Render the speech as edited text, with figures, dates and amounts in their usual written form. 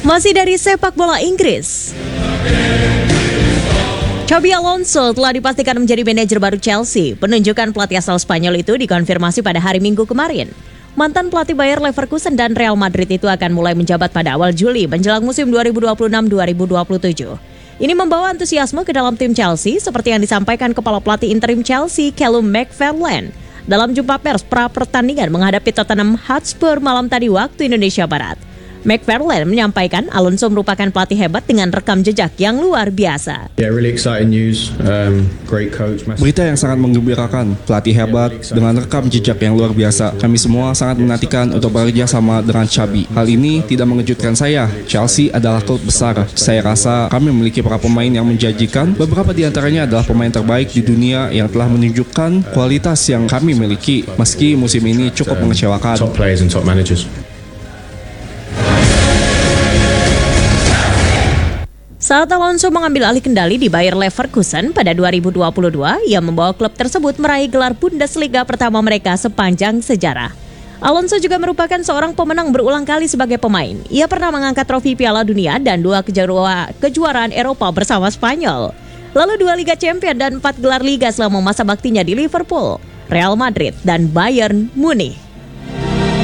Masih dari sepak bola Inggris, Xabi Alonso telah dipastikan menjadi manajer baru Chelsea. Penunjukan pelatih asal Spanyol itu dikonfirmasi pada hari Minggu kemarin. Mantan pelatih Bayer Leverkusen dan Real Madrid itu akan mulai menjabat pada awal Juli menjelang musim 2026-2027. Ini membawa antusiasme ke dalam tim Chelsea seperti yang disampaikan Kepala Pelatih Interim Chelsea Callum McFarlane dalam jumpa pers pra-pertandingan menghadapi Tottenham Hotspur malam tadi waktu Indonesia Barat. McFarlane menyampaikan Alonso merupakan pelatih hebat dengan rekam jejak yang luar biasa. Really exciting news. Great coach. Berita yang sangat menggembirakan, pelatih hebat dengan rekam jejak yang luar biasa. Kami semua sangat menantikan untuk bekerja sama dengan Xabi. Hal ini tidak mengejutkan saya. Chelsea adalah klub besar. Saya rasa kami memiliki para pemain yang menjanjikan. Beberapa di antaranya adalah pemain terbaik di dunia yang telah menunjukkan kualitas yang kami miliki. Meski musim ini cukup mengecewakan. Top players and top managers. Saat Alonso mengambil alih kendali di Bayer Leverkusen pada 2022, ia membawa klub tersebut meraih gelar Bundesliga pertama mereka sepanjang sejarah. Alonso juga merupakan seorang pemenang berulang kali sebagai pemain. Ia pernah mengangkat trofi Piala Dunia dan 2 kejuaraan Eropa bersama Spanyol. Lalu 2 Liga Champions dan 4 gelar Liga selama masa baktinya di Liverpool, Real Madrid, dan Bayern Munich.